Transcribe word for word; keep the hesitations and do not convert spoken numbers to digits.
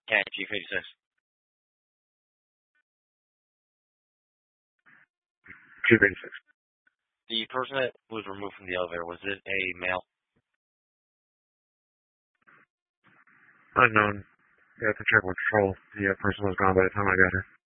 Yeah, Chief eighty-six. Chief eighty-six. The person that was removed from the elevator, was it a male? Unknown. You have to check with Patrol. The uh, person was gone by the time I got here.